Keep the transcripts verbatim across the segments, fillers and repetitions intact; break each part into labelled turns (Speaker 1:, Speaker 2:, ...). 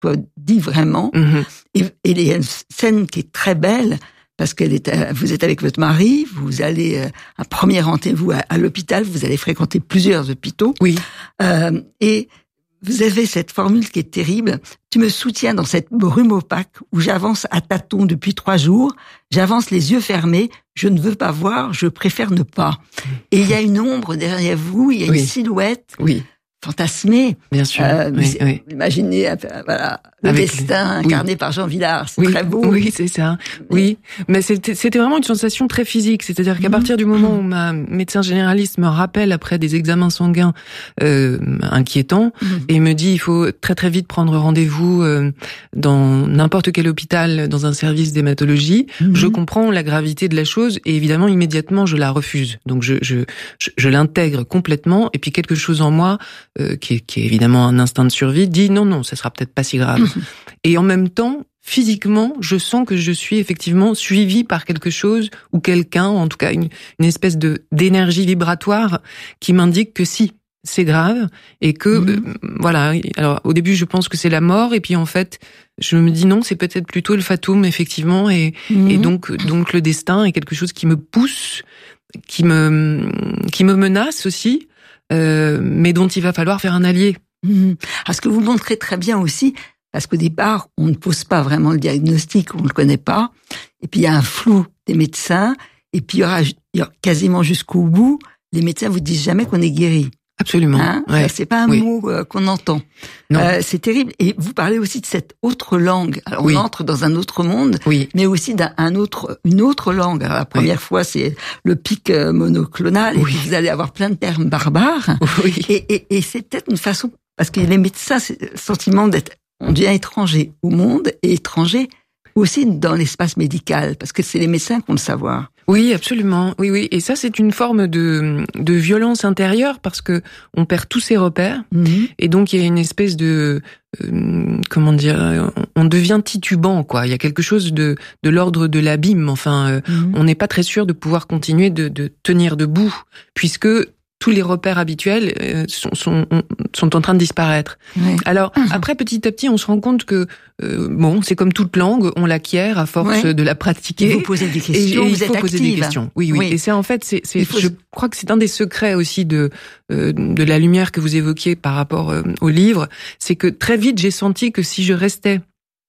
Speaker 1: soit dit vraiment. Mm-hmm. Et, et il y a une scène qui est très belle, parce que vous êtes avec votre mari, vous allez à un premier rendez-vous à, à l'hôpital, vous allez fréquenter plusieurs hôpitaux.
Speaker 2: Oui.
Speaker 1: Euh, et vous avez cette formule qui est terrible. Tu me soutiens dans cette brume opaque où j'avance à tâtons depuis trois jours. J'avance les yeux fermés. Je ne veux pas voir. Je préfère ne pas. Et il y a une ombre derrière vous. Il y a
Speaker 2: oui.
Speaker 1: une silhouette.
Speaker 2: Oui.
Speaker 1: Fantasmée.
Speaker 2: Bien sûr.
Speaker 1: Euh,
Speaker 2: oui, oui.
Speaker 1: Imaginez, voilà, le
Speaker 2: Avec
Speaker 1: destin
Speaker 2: le...
Speaker 1: incarné
Speaker 2: oui.
Speaker 1: par Jean Vilar. C'est
Speaker 2: oui.
Speaker 1: très beau.
Speaker 2: Oui, c'est ça. Oui. Mais c'était, c'était vraiment une sensation très physique. C'est-à-dire qu'à mmh. partir du moment où ma médecin généraliste me rappelle après des examens sanguins, euh, inquiétants, mmh. et me dit, il faut très très vite prendre rendez-vous, euh, dans n'importe quel hôpital, dans un service d'hématologie, mmh. je comprends la gravité de la chose et évidemment, immédiatement, je la refuse. Donc, je, je, je, je l'intègre complètement et puis quelque chose en moi, euh, qui est, qui est évidemment un instinct de survie, dit non, non, ça sera peut-être pas si grave. Et en même temps, physiquement, je sens que je suis effectivement suivie par quelque chose ou quelqu'un, en tout cas une, une espèce de d'énergie vibratoire qui m'indique que si, c'est grave et que mmh. euh, voilà. Alors au début, je pense que c'est la mort et puis en fait, je me dis non, c'est peut-être plutôt le fatum effectivement et, mmh. et donc donc le destin est quelque chose qui me pousse, qui me qui me menace aussi. Euh, mais dont il va falloir faire un allié.
Speaker 1: Mmh. Alors, ce que vous montrez très bien aussi, parce qu'au départ, on ne pose pas vraiment le diagnostic, on ne le connaît pas, et puis il y a un flou des médecins, et puis il y aura, il y aura quasiment jusqu'au bout, les médecins vous disent jamais qu'on est guéri.
Speaker 2: Absolument.
Speaker 1: Hein,
Speaker 2: ouais.
Speaker 1: C'est pas un
Speaker 2: oui.
Speaker 1: mot euh, qu'on entend. Euh, c'est terrible. Et vous parlez aussi de cette autre langue. Alors,
Speaker 2: oui.
Speaker 1: on entre dans un autre monde,
Speaker 2: oui.
Speaker 1: mais aussi d'un un autre, une autre langue. Alors, la première oui. fois, c'est le pic euh, monoclonal, et
Speaker 2: oui.
Speaker 1: puis vous allez avoir plein de termes barbares.
Speaker 2: Oui.
Speaker 1: Et, et, et c'est peut-être une façon, parce que les médecins, c'est le sentiment d'être, on devient étranger au monde et étranger aussi dans l'espace médical, parce que c'est les médecins qui ont le savoir.
Speaker 2: Oui, absolument. Oui, oui. Et ça, c'est une forme de, de violence intérieure parce que on perd tous ses repères. Mmh. Et donc, il y a une espèce de, euh, comment dire, on devient titubant, quoi. Il y a quelque chose de, de l'ordre de l'abîme. Enfin, euh, mmh. on n'est pas très sûr de pouvoir continuer de, de tenir debout puisque tous les repères habituels euh, sont, sont, sont en train de disparaître. Oui. Alors, mmh. après, petit à petit, on se rend compte que, euh, bon, c'est comme toute langue, on l'acquiert à force oui. de la pratiquer.
Speaker 1: Il faut poser des questions,
Speaker 2: et, et
Speaker 1: vous
Speaker 2: il faut
Speaker 1: êtes
Speaker 2: poser
Speaker 1: active.
Speaker 2: des questions. Oui, oui. oui. Et c'est en fait, c'est, c'est
Speaker 1: faut...
Speaker 2: je crois que c'est un des secrets aussi de, euh, de la lumière que vous évoquiez par rapport euh, au livre, c'est que très vite, j'ai senti que si je restais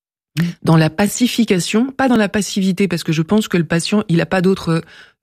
Speaker 2: dans la pacification, pas dans la passivité, parce que je pense que le patient, il n'a pas d'autre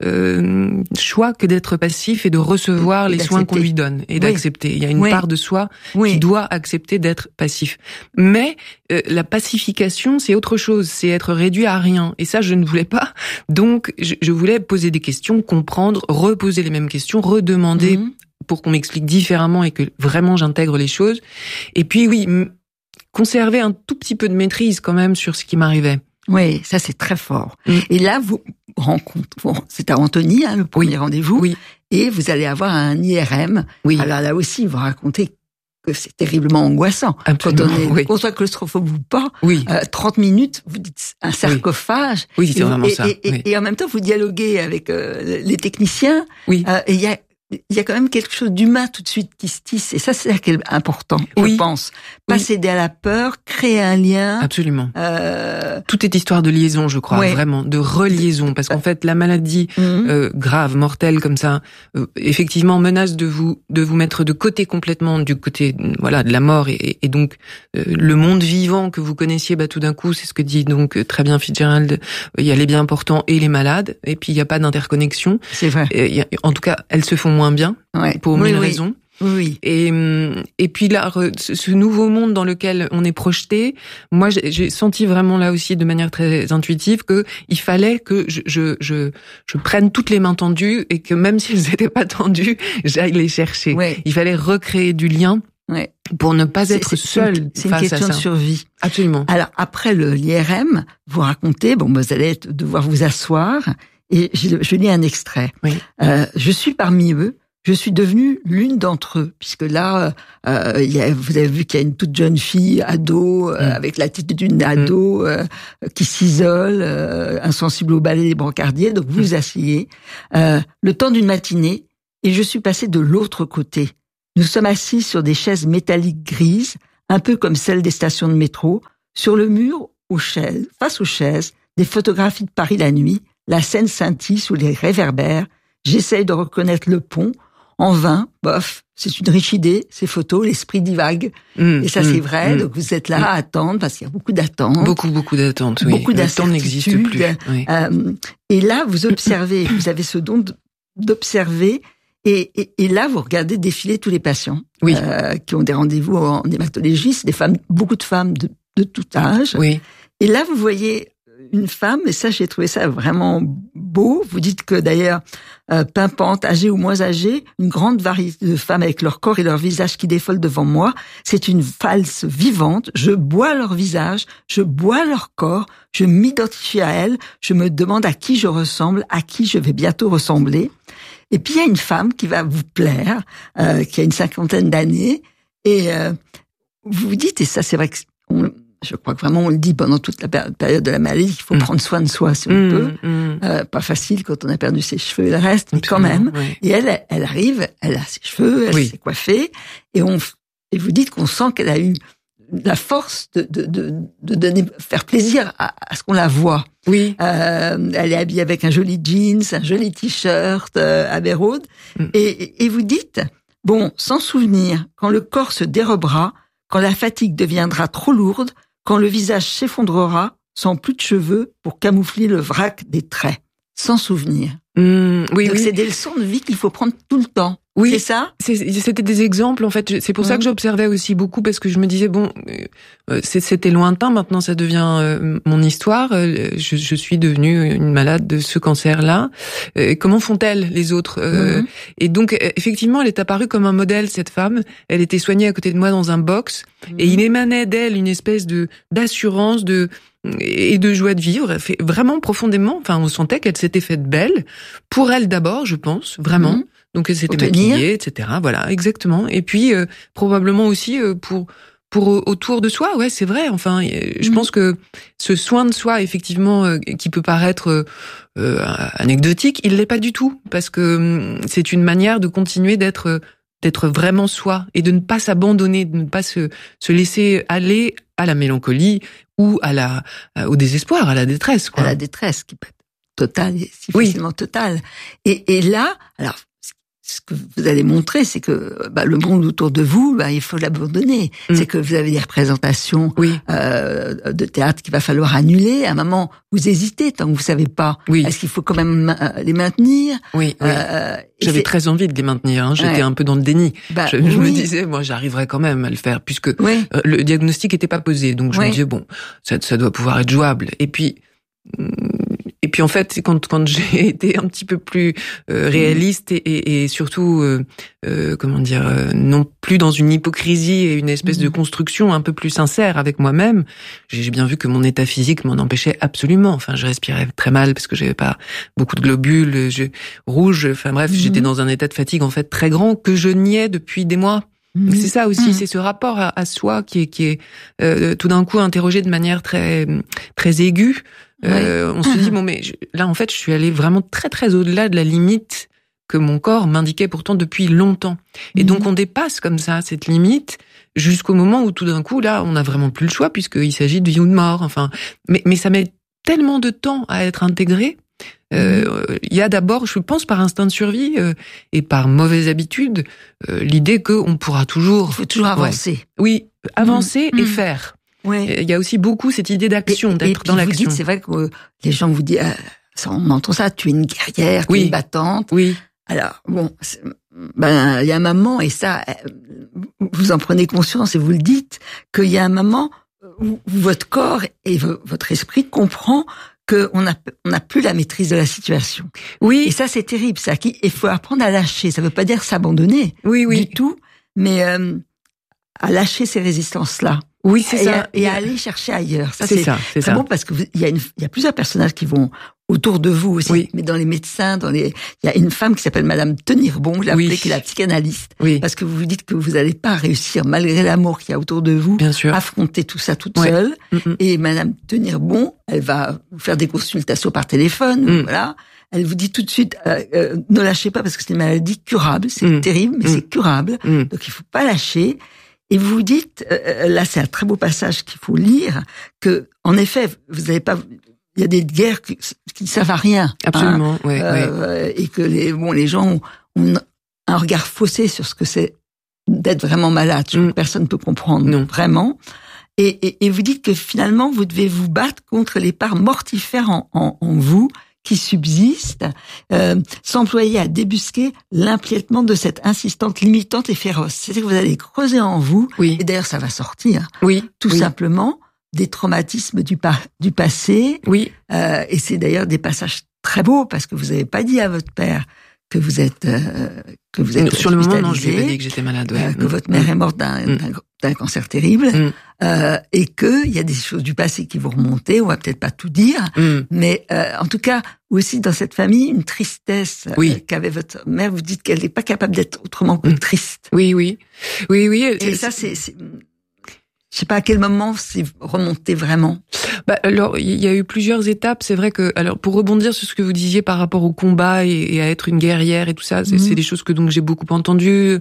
Speaker 2: euh, choix que d'être passif et de recevoir et les soins qu'on lui donne et oui. d'accepter. Il y a une oui. part de soi oui. qui doit accepter d'être passif. Mais euh, la pacification, c'est autre chose, c'est être réduit à rien. Et ça, je ne voulais pas. Donc, je, je voulais poser des questions, comprendre, reposer les mêmes questions, redemander mmh. pour qu'on m'explique différemment et que vraiment j'intègre les choses. Et puis, oui... conserver un tout petit peu de maîtrise quand même sur ce qui m'arrivait.
Speaker 1: Oui, ça c'est très fort. Mm. Et là, vous rencontrez, bon, c'est à Antony, hein, le premier oui. rendez-vous,
Speaker 2: oui.
Speaker 1: et vous allez avoir un I R M.
Speaker 2: Oui.
Speaker 1: Alors là aussi, vous racontez que c'est terriblement angoissant.
Speaker 2: Absolument,
Speaker 1: quand on est,
Speaker 2: oui.
Speaker 1: qu'on soit claustrophobe ou pas,
Speaker 2: oui.
Speaker 1: euh, trente minutes, vous dites un sarcophage.
Speaker 2: Oui, oui c'est vraiment
Speaker 1: et,
Speaker 2: ça.
Speaker 1: Et, et,
Speaker 2: oui.
Speaker 1: et en même temps, vous dialoguez avec euh, les techniciens.
Speaker 2: Oui.
Speaker 1: Euh, et il y a Il y a quand même quelque chose d'humain tout de suite qui se tisse, et ça c'est important, je
Speaker 2: oui.
Speaker 1: pense. Pas oui. céder à la peur, créer un lien.
Speaker 2: Absolument.
Speaker 1: Euh...
Speaker 2: Tout est histoire de liaison, je crois, ouais. vraiment, de reliaison, parce qu'en fait la maladie mm-hmm. euh, grave, mortelle comme ça, euh, effectivement menace de vous de vous mettre de côté complètement, du côté voilà de la mort, et, et donc euh, le monde vivant que vous connaissiez, bah tout d'un coup, c'est ce que dit donc très bien Fitzgerald, il y a les bien portants et les malades, et puis il y a pas d'interconnexion.
Speaker 1: C'est vrai.
Speaker 2: Et, y a, en tout cas, elles se font moins bien,
Speaker 1: ouais.
Speaker 2: pour
Speaker 1: oui,
Speaker 2: mille
Speaker 1: oui.
Speaker 2: raisons.
Speaker 1: Oui.
Speaker 2: Et et puis là, ce nouveau monde dans lequel on est projeté, moi j'ai, j'ai senti vraiment là aussi de manière très intuitive que il fallait que je je je, je prenne toutes les mains tendues et que même si elles n'étaient pas tendues, j'aille les chercher.
Speaker 1: Ouais.
Speaker 2: Il fallait recréer du lien.
Speaker 1: Ouais.
Speaker 2: Pour ne pas être
Speaker 1: c'est,
Speaker 2: seul
Speaker 1: c'est une, c'est
Speaker 2: face
Speaker 1: une question
Speaker 2: à ça.
Speaker 1: de survie.
Speaker 2: Absolument.
Speaker 1: Alors après le l'I R M, vous racontez, bon, vous allez devoir vous asseoir. Et je, je lis un extrait.
Speaker 2: Oui.
Speaker 1: Euh, je suis parmi eux. Je suis devenue l'une d'entre eux, puisque là, euh, il y a, vous avez vu qu'il y a une toute jeune fille, ado, euh, mmh. avec l'attitude d'une ado, mmh. euh, qui s'isole, euh, insensible au balai des brancardiers. Donc vous vous asseyez euh, le temps d'une matinée, et je suis passée de l'autre côté. Nous sommes assis sur des chaises métalliques grises, un peu comme celle des stations de métro. Sur le mur, aux chaises, face aux chaises, des photographies de Paris la nuit. La Seine scintille sous les réverbères. J'essaye de reconnaître le pont. En vain, bof, c'est une riche idée, ces photos, l'esprit divague. Mmh, et ça, mmh, c'est vrai. Mmh, donc vous êtes là mmh. à attendre parce qu'il y a beaucoup d'attentes.
Speaker 2: Beaucoup, beaucoup d'attentes, oui.
Speaker 1: Beaucoup
Speaker 2: le temps n'existe plus. Oui.
Speaker 1: Euh, et là, vous observez, vous avez ce don d'observer. Et, et, et là, vous regardez défiler tous les patients
Speaker 2: oui.
Speaker 1: euh, qui ont des rendez-vous en hématologie. C'est des femmes, beaucoup de femmes de, de tout âge.
Speaker 2: Oui.
Speaker 1: Et là, vous voyez une femme, et ça, j'ai trouvé ça vraiment beau. Vous dites que d'ailleurs, euh, pimpante, âgée ou moins âgée, une grande variété de femmes avec leur corps et leur visage qui défolent devant moi. C'est une valse vivante. Je bois leur visage, je bois leur corps, je m'identifie à elles, je me demande à qui je ressemble, à qui je vais bientôt ressembler. Et puis il y a une femme qui va vous plaire, euh, qui a une cinquantaine d'années, et euh, vous vous dites, et ça c'est vrai que on, je crois que vraiment on le dit pendant toute la période de la maladie, qu'il faut mmh. prendre soin de soi si on mmh, peut. Mmh. Euh, pas facile quand on a perdu ses cheveux et le reste, mais quand même. Oui. Et elle, elle arrive, elle a ses cheveux, elle oui. s'est coiffée, et on, et vous dites qu'on sent qu'elle a eu la force de, de, de, de donner, faire plaisir à, à ce qu'on la voit.
Speaker 2: Oui.
Speaker 1: Euh, elle est habillée avec un joli jeans, un joli t-shirt, euh, Abbey Road. Mm. Et, et vous dites, bon, sans souvenir, quand le corps se dérobera, quand la fatigue deviendra trop lourde, quand le visage s'effondrera, sans plus de cheveux pour camoufler le vrac des traits. Sans souvenir.
Speaker 2: Mmh, oui,
Speaker 1: Donc
Speaker 2: oui.
Speaker 1: c'est des leçons de vie qu'il faut prendre tout le temps.
Speaker 2: Oui,
Speaker 1: c'est ça.
Speaker 2: C'est, c'était des exemples en fait. C'est pour mmh. ça que j'observais aussi beaucoup parce que je me disais bon, euh, c'était lointain. Maintenant, ça devient euh, mon histoire. Euh, je, je suis devenue une malade de ce cancer-là. Euh, comment font-elles les autres euh, mmh. Et donc effectivement, elle est apparue comme un modèle. Cette femme, elle était soignée à côté de moi dans un box mmh. et il émanait d'elle une espèce de d'assurance, de et de joie de vivre, vraiment profondément. Enfin, on sentait qu'elle s'était faite belle pour elle d'abord, je pense, vraiment. Mmh. Donc elle s'était maquillée, et cetera. Voilà, exactement. Et puis euh, probablement aussi euh, pour pour autour de soi. Ouais, c'est vrai. Enfin, je mmh. pense que ce soin de soi, effectivement, euh, qui peut paraître euh, anecdotique, il l'est pas du tout, parce que euh, c'est une manière de continuer d'être d'être vraiment soi et de ne pas s'abandonner, de ne pas se se laisser aller à la mélancolie ou à la au désespoir, à la détresse, quoi.
Speaker 1: À la détresse qui peut être totale, si facilement oui. totale. Et, et là, alors ce que vous allez montrer, c'est que bah, le monde autour de vous, bah, il faut l'abandonner. Mmh. C'est que vous avez des représentations
Speaker 2: oui.
Speaker 1: euh, de théâtre qu'il va falloir annuler. À un moment, vous hésitez tant que vous savez pas.
Speaker 2: Oui.
Speaker 1: Est-ce qu'il faut quand même les maintenir?
Speaker 2: Oui. oui. Euh, J'avais c'est... très envie de les maintenir. Hein. J'étais ouais. un peu dans le déni.
Speaker 1: Bah,
Speaker 2: je, je
Speaker 1: oui.
Speaker 2: me disais, moi, j'arriverais quand même à le faire, puisque
Speaker 1: oui.
Speaker 2: euh, le diagnostic était pas posé. Donc je oui. me disais bon, ça, ça doit pouvoir être jouable. Et puis. Et puis en fait, quand quand j'ai été un petit peu plus euh, réaliste et, et, et surtout, euh, euh, comment dire, euh, non plus dans une hypocrisie et une espèce mmh. de construction un peu plus sincère avec moi-même, j'ai bien vu que mon état physique m'en empêchait absolument. Enfin, je respirais très mal parce que j'avais pas beaucoup de globules, je, rouges. Enfin bref, mmh. j'étais dans un état de fatigue en fait très grand que je niais depuis des mois. Mmh. C'est ça aussi, mmh. c'est ce rapport à, à soi qui est qui est euh, tout d'un coup interrogé de manière très très aiguë. Euh, on se dit bon mais je, là en fait je suis allée vraiment très très au-delà de la limite que mon corps m'indiquait pourtant depuis longtemps. Et mmh. donc on dépasse comme ça cette limite jusqu'au moment où tout d'un coup là on n'a vraiment plus le choix puisqu'il s'agit de vie ou de mort. Enfin, mais mais ça met tellement de temps à être intégré. Euh, il y a d'abord, je pense, par instinct de survie euh, et par mauvaise habitude, euh, l'idée qu'on pourra toujours.
Speaker 1: Il faut toujours avancer.
Speaker 2: Ouais. Oui, avancer mmh. et mmh. faire.
Speaker 1: Ouais.
Speaker 2: Il y a aussi beaucoup cette idée d'action, et, d'être
Speaker 1: et
Speaker 2: dans l'action.
Speaker 1: Vous dites, c'est vrai que euh, les gens vous disent, euh, on entend ça, tu es une guerrière, tu
Speaker 2: oui.
Speaker 1: es une battante.
Speaker 2: Oui.
Speaker 1: Alors bon, ben il y a un moment et ça, vous en prenez conscience et vous le dites qu'il y a un moment où votre corps et votre esprit comprend qu'on a on n'a plus la maîtrise de la situation.
Speaker 2: Oui.
Speaker 1: Et ça c'est terrible, ça. Il faut apprendre à lâcher. Ça veut pas dire s'abandonner.
Speaker 2: Oui, oui.
Speaker 1: Du tout, mais euh, à lâcher ces résistances-là.
Speaker 2: Oui, c'est
Speaker 1: et
Speaker 2: ça.
Speaker 1: À, et à aller chercher ailleurs. Ça,
Speaker 2: c'est,
Speaker 1: c'est
Speaker 2: ça, c'est
Speaker 1: très
Speaker 2: ça.
Speaker 1: bon parce que vous, il y a une, il y a plusieurs personnages qui vont autour de vous aussi.
Speaker 2: Oui.
Speaker 1: Mais dans les médecins, dans les, il y a une femme qui s'appelle Madame Tenirbon, je l'ai appelée,
Speaker 2: oui.
Speaker 1: qui est la psychanalyste.
Speaker 2: Oui.
Speaker 1: Parce que vous vous dites que vous n'allez pas réussir, malgré l'amour qu'il y a autour de vous,
Speaker 2: bien sûr,
Speaker 1: affronter tout ça toute
Speaker 2: ouais.
Speaker 1: seule.
Speaker 2: Mm-mm.
Speaker 1: Et Madame Tenirbon, elle va vous faire des consultations par téléphone, mm. voilà. Elle vous dit tout de suite, euh, euh, ne lâchez pas parce que c'est une maladie curable. C'est mm. terrible, mais mm. c'est curable.
Speaker 2: Mm.
Speaker 1: Donc il faut pas lâcher. et vous vous dites, euh, là c'est un très beau passage qu'il faut lire, que en effet, vous n'avez pas, il y a des guerres qui, qui ne servent à rien.
Speaker 2: Absolument,
Speaker 1: hein,
Speaker 2: ouais,
Speaker 1: euh,
Speaker 2: ouais.
Speaker 1: Et que les, bon, les gens ont, ont un regard faussé sur ce que c'est d'être vraiment malade. Mm. Personne ne peut comprendre non. vraiment. Et, et, et vous dites que finalement, vous devez vous battre contre les parts mortifères en, en, en vous qui subsistent, euh, s'employer à débusquer l'impiétement de cette insistante limitante et féroce. C'est-à-dire que vous allez creuser en vous,
Speaker 2: oui.
Speaker 1: et d'ailleurs ça va sortir,
Speaker 2: oui.
Speaker 1: tout
Speaker 2: oui.
Speaker 1: simplement, des traumatismes du, par, du passé.
Speaker 2: Oui.
Speaker 1: Euh, et c'est d'ailleurs des passages très beaux, parce que vous n'avez pas dit à votre père que vous êtes euh, que vous êtes
Speaker 2: sur le moment, non, je lui ai pas dit que j'étais malade. Ouais.
Speaker 1: Euh, que mmh. votre mère mmh. est morte d'un, mmh. d'un, d'un cancer terrible, mmh. euh, et que il y a des choses du passé qui vous remontent. On va peut-être pas tout dire, mmh. mais euh, en tout cas aussi dans cette famille une tristesse
Speaker 2: oui.
Speaker 1: euh, qu'avait votre mère. Vous dites qu'elle n'est pas capable d'être autrement que mmh. triste.
Speaker 2: Oui, oui, oui, oui.
Speaker 1: Et c'est, ça, c'est, c'est je sais pas à quel moment c'est remonté vraiment.
Speaker 2: Bah alors il y a eu plusieurs étapes. C'est vrai que alors pour rebondir sur ce que vous disiez par rapport au combat et, et à être une guerrière et tout ça, c'est, mmh. c'est des choses que donc j'ai beaucoup entendues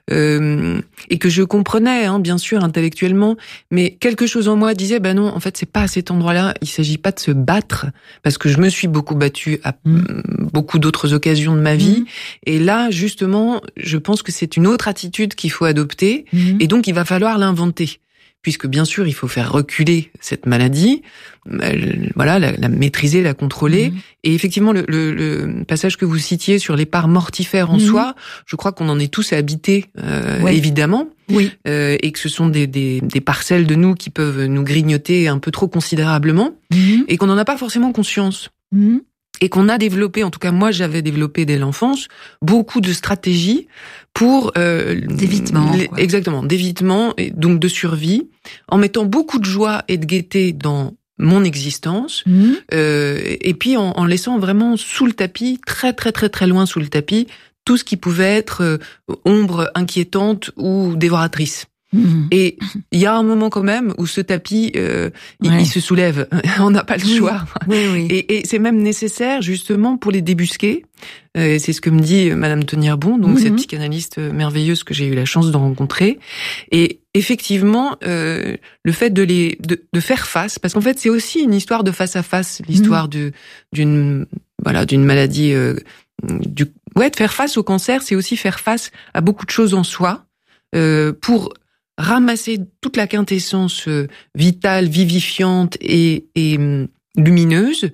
Speaker 2: euh, et que je comprenais hein, bien sûr intellectuellement, mais quelque chose en moi disait bah non en fait c'est pas à cet endroit-là. Il s'agit pas de se battre parce que je me suis beaucoup battue à mmh. beaucoup d'autres occasions de ma vie mmh. et là justement je pense que c'est une autre attitude qu'il faut adopter mmh. et donc il va falloir l'inventer. Puisque bien sûr, il faut faire reculer cette maladie, euh, voilà, la, la maîtriser, la contrôler. Mmh. Et effectivement, le, le, le passage que vous citiez sur les parts mortifères en mmh. soi, je crois qu'on en est tous habités, euh, oui. évidemment,
Speaker 1: oui.
Speaker 2: euh, et que ce sont des, des, des parcelles de nous qui peuvent nous grignoter un peu trop considérablement, mmh. et qu'on n'en a pas forcément conscience. Mmh. Et qu'on a développé, en tout cas moi j'avais développé dès l'enfance, beaucoup de stratégies pour... Euh,
Speaker 1: d'évitement.
Speaker 2: Les, exactement, d'évitement, et donc de survie, en mettant beaucoup de joie et de gaieté dans mon existence, mmh. euh, et puis en, en laissant vraiment sous le tapis, très très très très loin sous le tapis, tout ce qui pouvait être euh, ombre inquiétante ou dévoratrice. Mmh. Et il y a un moment quand même où ce tapis, euh, il, ouais. il se soulève. On n'a pas le
Speaker 1: oui.
Speaker 2: choix.
Speaker 1: Oui, oui.
Speaker 2: Et, et c'est même nécessaire justement pour les débusquer. Euh, c'est ce que me dit Madame Tenière-Bon, donc mmh. cette psychanalyste merveilleuse que j'ai eu la chance de rencontrer. Et effectivement, euh, le fait de les de, de faire face, parce qu'en fait c'est aussi une histoire de face à face, l'histoire mmh. de d'une voilà d'une maladie. Euh, du ouais, de faire face au cancer, c'est aussi faire face à beaucoup de choses en soi euh, pour ramasser toute la quintessence vitale, vivifiante et, et lumineuse,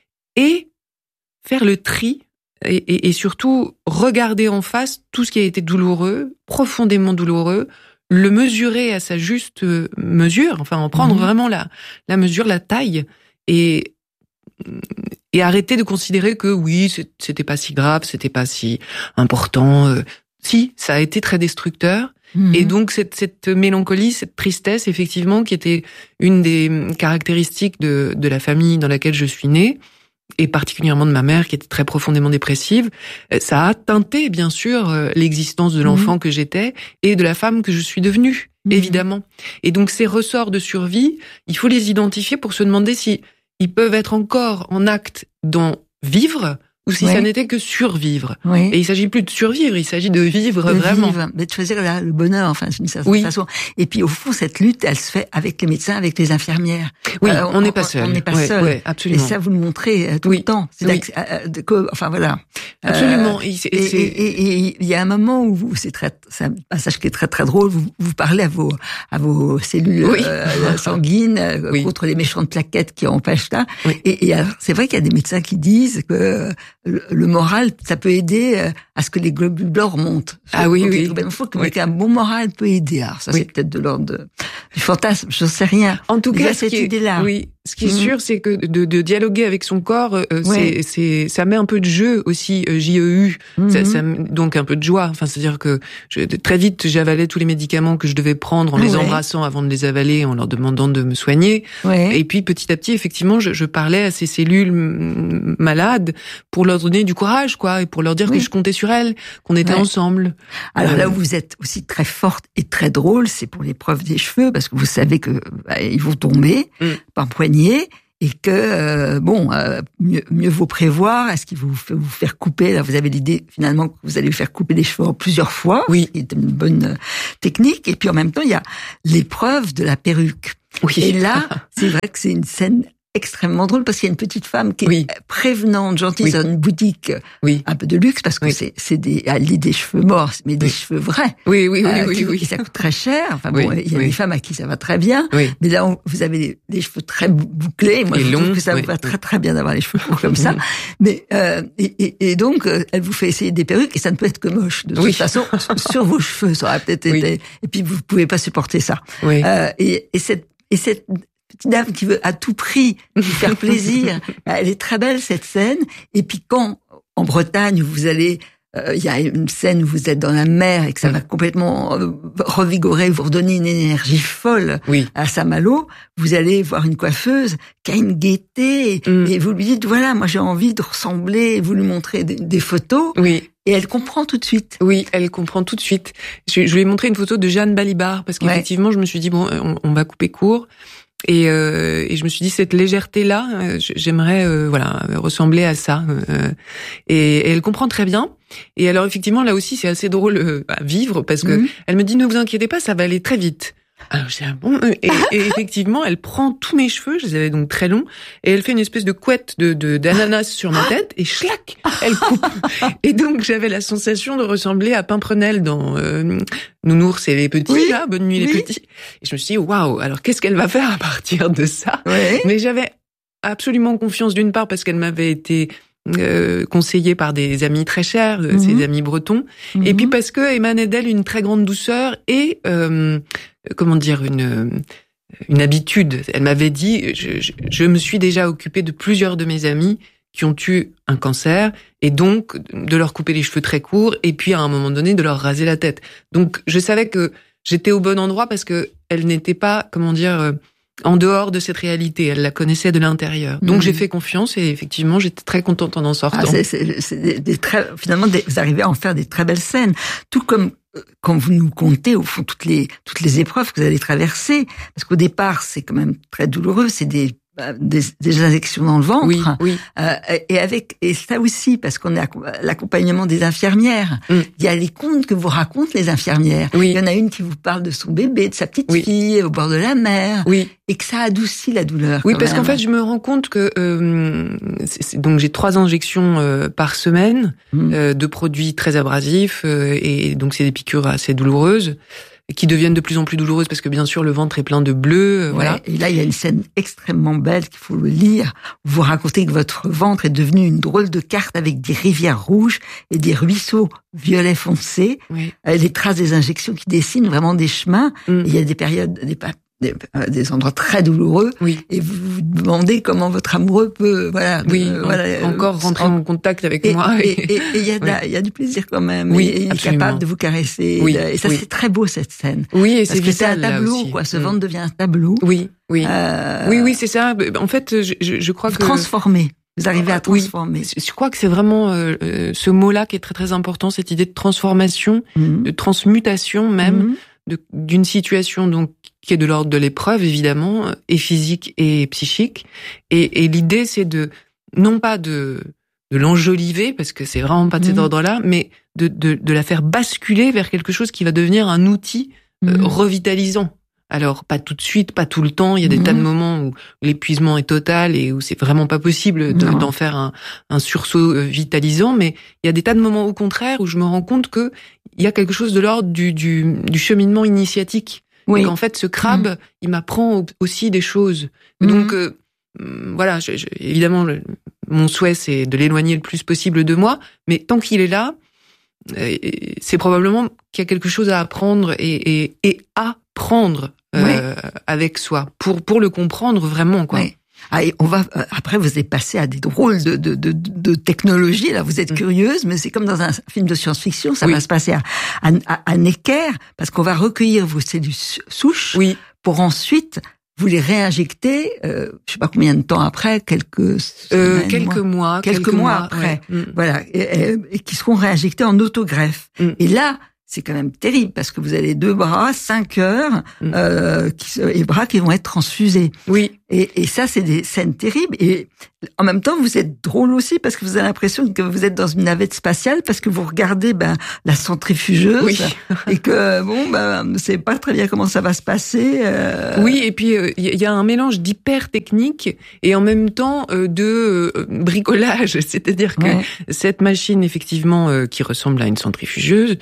Speaker 2: et faire le tri, et, et, et surtout regarder en face tout ce qui a été douloureux, profondément douloureux, le mesurer à sa juste mesure, enfin en prendre mmh. vraiment la, la mesure, la taille, et, et arrêter de considérer que oui, c'était pas si grave, c'était pas si important. Euh, si, ça a été très destructeur. Mmh. Et donc cette, cette mélancolie, cette tristesse, effectivement, qui était une des caractéristiques de, de la famille dans laquelle je suis née, et particulièrement de ma mère, qui était très profondément dépressive, ça a teinté, bien sûr, l'existence de l'enfant mmh. que j'étais et de la femme que je suis devenue, mmh. évidemment. Et donc ces ressorts de survie, il faut les identifier pour se demander si ils peuvent être encore en acte dans vivre, ou si ouais. ça n'était que survivre. Oui. Et il s'agit plus de survivre, il s'agit de vivre
Speaker 1: de
Speaker 2: vraiment.
Speaker 1: Vivre, mais de choisir là, le bonheur, enfin, d'une certaine
Speaker 2: oui.
Speaker 1: façon. Et puis, au fond, cette lutte, elle se fait avec les médecins, avec les infirmières.
Speaker 2: Oui, euh, on n'est pas seul.
Speaker 1: On n'est pas
Speaker 2: ouais,
Speaker 1: seul.
Speaker 2: Ouais, absolument.
Speaker 1: Et ça, vous le montrez euh, tout
Speaker 2: oui.
Speaker 1: le temps. C'est
Speaker 2: oui.
Speaker 1: euh, de, de, enfin, voilà.
Speaker 2: Absolument.
Speaker 1: Euh, et, et, et, et il y a un moment où vous, c'est très, c'est un passage qui est très très drôle. Vous, vous parlez à vos, à vos cellules oui. euh, sanguines euh, oui. contre les méchantes plaquettes qui empêchent ça. Oui. Et, et alors, c'est vrai qu'il y a des médecins qui disent que le, le moral, ça peut aider à ce que les globules blancs remontent.
Speaker 2: Ah oui, oui.
Speaker 1: Il faut que oui. un bon moral peut aider. Alors ça, oui. c'est peut-être de l'ordre de, du fantasme, je sais rien.
Speaker 2: En tout cas,
Speaker 1: cette
Speaker 2: qui est,
Speaker 1: idée-là.
Speaker 2: Oui. Ce qui est mmh. sûr, c'est que de, de dialoguer avec son corps, euh, ouais. c'est, c'est, ça met un peu de jeu aussi, euh, J E U, mmh. ça, ça, donc un peu de joie. Enfin, c'est-à-dire que je, très vite, j'avalais tous les médicaments que je devais prendre en les ouais. embrassant avant de les avaler, en leur demandant de me soigner. Ouais. Et puis, petit à petit, effectivement, je, je parlais à ces cellules malades pour leur donner du courage, quoi, et pour leur dire oui. que je comptais sur elles, qu'on était ouais. ensemble.
Speaker 1: Alors euh... là où vous êtes aussi très forte et très drôle, c'est pour l'épreuve des cheveux, parce que vous savez que bah, ils vont tomber mmh. par poignée. et que euh, bon, euh, mieux, mieux vaut prévoir. Est-ce qu'il vous fait vous faire couper? Là, vous avez l'idée finalement que vous allez vous faire couper les cheveux plusieurs fois.
Speaker 2: Oui,
Speaker 1: c'est une bonne euh, technique. Et puis en même temps, il y a l'épreuve de la perruque.
Speaker 2: Oui.
Speaker 1: Et là, c'est vrai que c'est une scène extrêmement drôle parce qu'il y a une petite femme qui est
Speaker 2: oui.
Speaker 1: prévenante, gentille,
Speaker 2: oui.
Speaker 1: dans une boutique
Speaker 2: oui.
Speaker 1: un peu de luxe parce que
Speaker 2: oui.
Speaker 1: c'est c'est des elle dit des cheveux morts mais des
Speaker 2: oui.
Speaker 1: cheveux vrais.
Speaker 2: Oui oui oui
Speaker 1: euh,
Speaker 2: oui,
Speaker 1: qui,
Speaker 2: oui.
Speaker 1: qui ça coûte très cher. Enfin
Speaker 2: oui.
Speaker 1: bon, il y a
Speaker 2: oui.
Speaker 1: des femmes à qui ça va très bien,
Speaker 2: oui.
Speaker 1: mais là on, vous avez des, des cheveux très bouclés. Moi
Speaker 2: et
Speaker 1: je
Speaker 2: long,
Speaker 1: trouve que ça
Speaker 2: oui.
Speaker 1: vous va très très bien d'avoir les cheveux courts comme ça. Mais euh, et, et, et donc euh, elle vous fait essayer des perruques et ça ne peut être que moche. De toute
Speaker 2: oui.
Speaker 1: façon sur vos cheveux ça aurait peut-être
Speaker 2: oui.
Speaker 1: été. Et puis vous pouvez pas supporter ça.
Speaker 2: Oui.
Speaker 1: Euh, et, et cette et cette petite dame qui veut à tout prix vous faire plaisir. Elle est très belle, cette scène. Et puis quand, en Bretagne, vous allez, il euh, y a une scène où vous êtes dans la mer et que ça va complètement euh, revigorer, vous redonner une énergie folle
Speaker 2: oui.
Speaker 1: à Saint-Malo, vous allez voir une coiffeuse qui a une gaieté
Speaker 2: mm.
Speaker 1: et vous lui dites, voilà, moi j'ai envie de ressembler, vous lui montrez des, des photos.
Speaker 2: Oui.
Speaker 1: Et elle comprend tout de suite.
Speaker 2: Oui, elle comprend tout de suite. Je, je lui ai montré une photo de Jeanne Balibar parce qu'effectivement, ouais. je me suis dit, bon, on, on va couper court. Et, euh, et je me suis dit cette légèreté-là, euh, j'aimerais euh, voilà ressembler à ça. Euh, et, et elle comprend très bien. Et alors effectivement là aussi c'est assez drôle euh, à vivre parce que mmh. elle me dit ne vous inquiétez pas, ça va aller très vite. Alors je dis ah bon et, et effectivement elle prend tous mes cheveux, je les avais donc très longs, et elle fait une espèce de couette de de d'ananas sur ma tête et schlac elle coupe. Et donc j'avais la sensation de ressembler à Pimprenel dans euh, Nounours et les petits,
Speaker 1: oui,
Speaker 2: là, Bonne nuit
Speaker 1: oui.
Speaker 2: les petits. Et je me suis dit waouh, alors qu'est-ce qu'elle va faire à partir de ça?
Speaker 1: Ouais.
Speaker 2: Mais j'avais absolument confiance d'une part parce qu'elle m'avait été Euh, conseillée par des amis très chers, mmh. ses amis bretons, mmh. et puis parce que émanait d'elle une très grande douceur et euh, comment dire une une habitude. Elle m'avait dit, je, je, je me suis déjà occupée de plusieurs de mes amis qui ont eu un cancer et donc de leur couper les cheveux très courts et puis à un moment donné de leur raser la tête. Donc je savais que j'étais au bon endroit parce que elle n'était pas comment dire euh, en dehors de cette réalité, elle la connaissait de l'intérieur. Donc mmh. j'ai fait confiance et effectivement j'étais très contente en en sortant.
Speaker 1: Ah, c'est, c'est, c'est des, des très, finalement des, vous arrivez à en faire des très belles scènes, tout comme quand vous nous contez au fond toutes les toutes les épreuves que vous allez traverser, parce qu'au départ c'est quand même très douloureux, c'est des Des, des injections dans le ventre,
Speaker 2: oui, oui.
Speaker 1: Euh, et avec et ça aussi parce qu'on a l'accompagnement des infirmières. Mm. Il y a les contes que vous racontent les infirmières.
Speaker 2: Oui.
Speaker 1: Il y en a une qui vous parle de son bébé, de sa petite
Speaker 2: oui.
Speaker 1: fille au bord de la mer,
Speaker 2: oui.
Speaker 1: et que ça adoucit la douleur.
Speaker 2: Oui, parce
Speaker 1: même.
Speaker 2: qu'en fait, je me rends compte que euh, c'est, c'est, donc j'ai trois injections euh, par semaine mm. euh, de produits très abrasifs euh, et donc c'est des piqûres assez douloureuses, qui deviennent de plus en plus douloureuses parce que bien sûr le ventre est plein de bleu, euh,
Speaker 1: ouais,
Speaker 2: voilà.
Speaker 1: Et là il y a une scène extrêmement belle qu'il faut le lire. Vous racontez que votre ventre est devenu une drôle de carte avec des rivières rouges et des ruisseaux violets foncés.
Speaker 2: Oui.
Speaker 1: Les traces des injections qui dessinent vraiment des chemins.
Speaker 2: Mm.
Speaker 1: Et il y a des périodes, des, des, des endroits très douloureux.
Speaker 2: Oui.
Speaker 1: Et vous vous demandez comment votre amoureux peut, voilà,
Speaker 2: oui,
Speaker 1: euh,
Speaker 2: en,
Speaker 1: voilà,
Speaker 2: encore rentrer en, en contact avec
Speaker 1: et,
Speaker 2: moi.
Speaker 1: Et il y a,
Speaker 2: oui.
Speaker 1: il y a du plaisir quand même.
Speaker 2: Oui,
Speaker 1: et il est capable de vous caresser.
Speaker 2: Oui,
Speaker 1: et ça
Speaker 2: oui.
Speaker 1: c'est très beau cette scène.
Speaker 2: Oui, et
Speaker 1: parce
Speaker 2: c'est
Speaker 1: que c'est un
Speaker 2: vital,
Speaker 1: tableau,
Speaker 2: là aussi.
Speaker 1: quoi. Ce
Speaker 2: mm.
Speaker 1: ventre devient un tableau.
Speaker 2: Oui, oui,
Speaker 1: euh,
Speaker 2: oui, oui, c'est ça. En fait, je, je, je crois
Speaker 1: vous
Speaker 2: que
Speaker 1: transformer. Vous arrivez à transformer.
Speaker 2: Oui, je crois que c'est vraiment euh, ce mot-là qui est très très important, cette idée de transformation, mmh. de transmutation même, mmh. de, d'une situation donc qui est de l'ordre de l'épreuve évidemment, et physique et psychique. Et, et l'idée c'est de non pas de de l'enjoliver parce que c'est vraiment pas de cet mmh. ordre-là, mais de, de de la faire basculer vers quelque chose qui va devenir un outil euh, mmh. revitalisant. Alors, pas tout de suite, pas tout le temps. Il y a des mmh. tas de moments où l'épuisement est total et où c'est vraiment pas possible de, d'en faire un, un sursaut vitalisant. Mais il y a des tas de moments, au contraire, où je me rends compte que il y a quelque chose de l'ordre du, du, du cheminement initiatique. Oui. Et qu'en fait, ce crabe, mmh. il m'apprend aussi des choses. Mmh. Donc, euh, voilà, je, je, évidemment, le, mon souhait, c'est de l'éloigner le plus possible de moi. Mais tant qu'il est là, euh, c'est probablement qu'il y a quelque chose à apprendre et, et, et à prendre euh, oui. avec soi pour pour le comprendre vraiment quoi. Oui.
Speaker 1: Ah, et on va après vous êtes passé à des drôles de de de, de technologie là, vous êtes mmh. curieuse, mais c'est comme dans un film de science-fiction, ça oui. va se passer à, à à Necker parce qu'on va recueillir vos cellules souches oui. pour ensuite vous les réinjecter, euh, je sais pas combien de temps après, quelques
Speaker 2: euh,
Speaker 1: semaines,
Speaker 2: quelques mois,
Speaker 1: mois quelques,
Speaker 2: quelques
Speaker 1: mois
Speaker 2: mois
Speaker 1: après,
Speaker 2: ouais. mmh.
Speaker 1: voilà, et, et, et qui seront réinjectés en autogreffe. Mmh. Et là, c'est quand même terrible parce que vous avez deux bras, cinq heures, mmh. euh, qui, et bras qui vont être transfusés.
Speaker 2: Oui.
Speaker 1: Et, et ça, c'est des scènes terribles. Et en même temps, vous êtes drôle aussi parce que vous avez l'impression que vous êtes dans une navette spatiale parce que vous regardez ben la centrifugeuse
Speaker 2: oui.
Speaker 1: et que bon ben ne savez pas très bien comment ça va se passer. Euh...
Speaker 2: Oui, et puis il euh, y a un mélange d'hyper technique et en même temps euh, de euh, bricolage, c'est-à-dire que ouais. cette machine effectivement euh, qui ressemble à une centrifugeuse.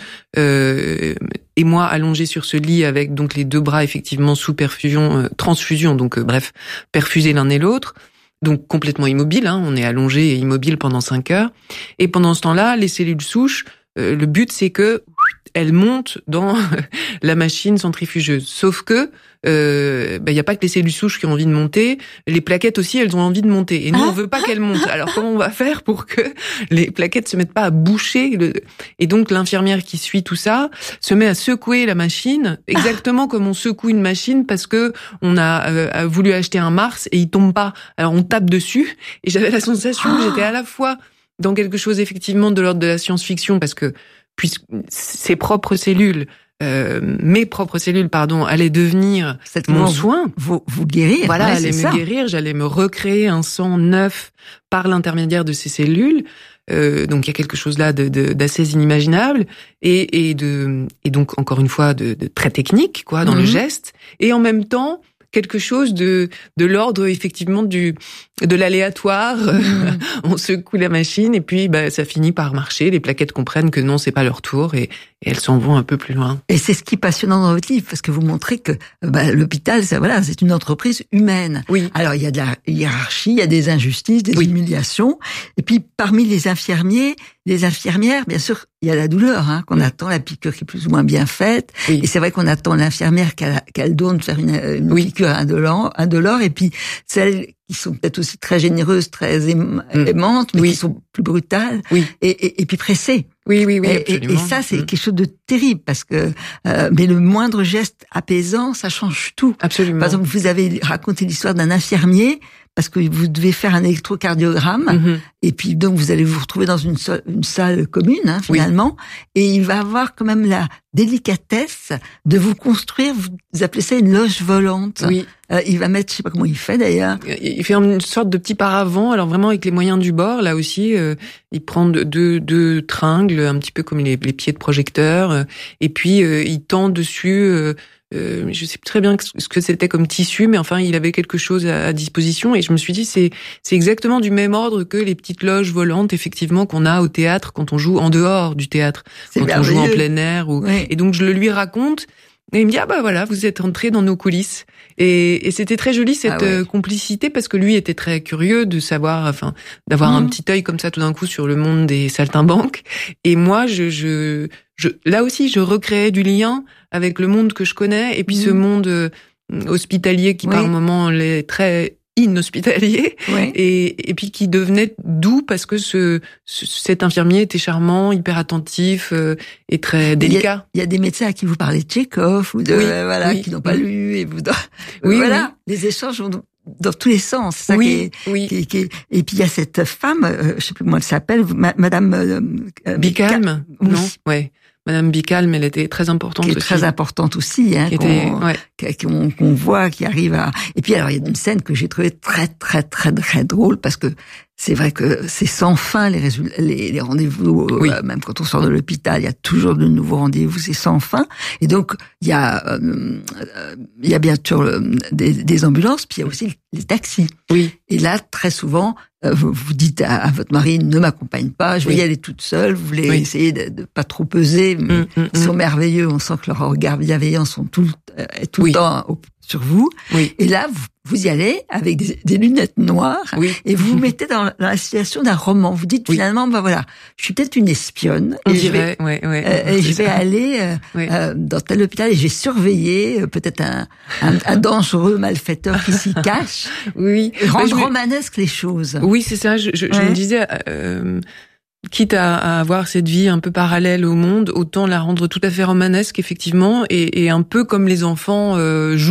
Speaker 2: Euh, et moi allongé sur ce lit avec donc les deux bras effectivement sous perfusion, euh, transfusion, donc euh, bref, perfusés l'un et l'autre, donc complètement immobile, hein, on est allongé et immobile pendant cinq heures. Et pendant ce temps-là, les cellules souches, euh, le but c'est que elles montent dans la machine centrifugeuse. Sauf que euh, bah, y a pas que les cellules souches qui ont envie de monter, les plaquettes aussi, elles ont envie de monter. Et nous, on veut pas qu'elles montent. Alors comment on va faire pour que les plaquettes se mettent pas à boucher le... Et donc l'infirmière qui suit tout ça se met à secouer la machine, exactement comme on secoue une machine parce que on a euh, voulu acheter un Mars et il tombe pas. Alors on tape dessus. Et j'avais la sensation que j'étais à la fois dans quelque chose effectivement de l'ordre de la science-fiction parce que puisque ses propres cellules, euh, mes propres cellules, pardon, allaient devenir
Speaker 1: Cette
Speaker 2: mon
Speaker 1: vous,
Speaker 2: soin.
Speaker 1: Vous, vous guérir.
Speaker 2: Voilà,
Speaker 1: ouais,
Speaker 2: allaient me
Speaker 1: ça.
Speaker 2: guérir, j'allais me recréer un sang neuf par l'intermédiaire de ces cellules. Euh, donc il y a quelque chose là de, de, d'assez inimaginable et, et de et donc encore une fois de, de très technique quoi dans mmh. le geste et en même temps quelque chose de de l'ordre effectivement du de l'aléatoire. Mmh. On secoue la machine et puis bah ça finit par marcher. Les plaquettes comprennent que non, c'est pas leur tour et, et elles s'en vont un peu plus loin.
Speaker 1: Et c'est ce qui est passionnant dans votre livre parce que vous montrez que bah, l'hôpital, c'est voilà, c'est une entreprise humaine.
Speaker 2: Oui.
Speaker 1: Alors il y a de la hiérarchie, il y a des injustices, des oui. humiliations, et puis parmi les infirmiers, les infirmières, bien sûr, il y a la douleur, hein, qu'on oui. attend, la piqûre qui est plus ou moins bien faite. Oui. Et c'est vrai qu'on attend l'infirmière qu'elle, qu'elle donne faire une, une oui. piqûre indolore, indolore, et puis celles qui sont peut-être aussi très généreuses, très aimantes, mais oui. qui sont plus brutales,
Speaker 2: oui.
Speaker 1: et, et, et puis pressées.
Speaker 2: Oui, oui, oui,
Speaker 1: et,
Speaker 2: absolument.
Speaker 1: Et, et ça, c'est mmh. quelque chose de terrible parce que, euh, mais le moindre geste apaisant, ça change tout.
Speaker 2: Absolument.
Speaker 1: Par exemple, vous avez raconté l'histoire d'un infirmier parce que vous devez faire un électrocardiogramme mmh. et puis donc vous allez vous retrouver dans une, so- une salle commune hein, finalement oui. et il va avoir quand même la délicatesse de vous construire, vous appelez ça une loge volante.
Speaker 2: Oui.
Speaker 1: Euh, il va mettre, je sais pas comment il fait d'ailleurs.
Speaker 2: Il fait une sorte de petit paravent, alors vraiment avec les moyens du bord, là aussi, euh, il prend deux, deux, deux tringles, un petit peu comme les, les pieds de projecteur, euh, et puis euh, il tend dessus, euh, euh, je sais plus très bien ce que c'était comme tissu, mais enfin il avait quelque chose à, à disposition, et je me suis dit c'est c'est exactement du même ordre que les petites loges volantes, effectivement, qu'on a au théâtre quand on joue en dehors du théâtre, c'est quand merveilleux. On joue en plein air, ou... oui. et donc je le lui raconte. Et il me dit ah bah voilà, vous êtes entré dans nos coulisses et, et c'était très joli cette ah ouais. complicité parce que lui était très curieux de savoir, enfin d'avoir mmh. un petit œil comme ça tout d'un coup sur le monde des saltimbanques et moi je je je là aussi je recréais du lien avec le monde que je connais et puis mmh. ce monde euh, hospitalier qui oui. par moments est très inhospitalier ouais. et et puis qui devenait doux parce que ce, ce cet infirmier était charmant, hyper attentif euh, et très délicat.
Speaker 1: Il y, y a des médecins à qui vous parlez de Tchekhov ou de
Speaker 2: oui,
Speaker 1: euh, voilà
Speaker 2: oui,
Speaker 1: qui n'ont pas
Speaker 2: oui.
Speaker 1: lu et vous
Speaker 2: oui,
Speaker 1: voilà
Speaker 2: oui.
Speaker 1: les échanges vont dans tous les sens. Ça
Speaker 2: oui,
Speaker 1: qui est,
Speaker 2: oui.
Speaker 1: Qui est, qui est, et puis il y a cette femme, euh, je sais plus comment elle s'appelle, ma, Madame euh,
Speaker 2: Bicalme,
Speaker 1: oui.
Speaker 2: non, ouais. Madame Bicalme, elle était très importante
Speaker 1: qui est
Speaker 2: aussi.
Speaker 1: Très importante aussi, hein,
Speaker 2: qui
Speaker 1: qu'on,
Speaker 2: était, ouais.
Speaker 1: qu'on, qu'on voit, qui arrive à. Et puis alors il y a une scène que j'ai trouvée très très très très drôle parce que c'est vrai que c'est sans fin les résultats, les, les rendez-vous. Oui. Euh, même quand on sort de l'hôpital, il y a toujours de nouveaux rendez-vous, c'est sans fin. Et donc il y a euh, il y a bien sûr euh, des, des ambulances, puis il y a aussi les taxis.
Speaker 2: Oui.
Speaker 1: Et là très souvent. Vous, vous dites à, à votre mari, ne m'accompagne pas, je vais oui. y aller toute seule, vous voulez oui. essayer de, de pas trop peser, mais mmh, mmh, ils sont mmh. merveilleux, on sent que leurs regards bienveillants sont tout, euh, tout oui. le temps au, sur vous.
Speaker 2: Oui.
Speaker 1: Et là, vous, vous y allez avec des, des lunettes noires
Speaker 2: oui.
Speaker 1: et vous vous mettez dans, dans la situation d'un roman. Vous dites oui. finalement, bah voilà, je suis peut-être une espionne
Speaker 2: on
Speaker 1: et
Speaker 2: dirait,
Speaker 1: je vais,
Speaker 2: ouais, ouais,
Speaker 1: euh, et je vais aller euh,
Speaker 2: oui.
Speaker 1: euh, dans tel hôpital et je vais surveiller euh, peut-être un, un, un dangereux malfaiteur qui s'y cache.
Speaker 2: Oui.
Speaker 1: Et rendre
Speaker 2: bah,
Speaker 1: romanesque les choses.
Speaker 2: Oui, c'est ça. Je, je, ouais. je me disais, euh, quitte à, à avoir cette vie un peu parallèle au monde, autant la rendre tout à fait romanesque, effectivement, et, et un peu comme les enfants euh, jouent